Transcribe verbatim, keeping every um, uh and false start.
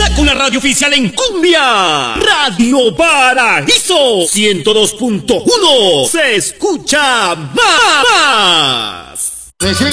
Ya con la radio oficial en cumbia. Radio Paraíso ciento dos punto uno. Se escucha más.